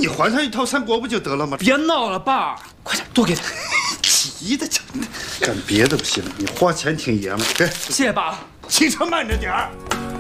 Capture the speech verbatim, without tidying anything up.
你换上一套三国不就得了吗？ 别闹了，爸，快点多给他。 急的就干别的不行，你花钱听爷们。给， 谢谢爸。 骑车慢着点儿。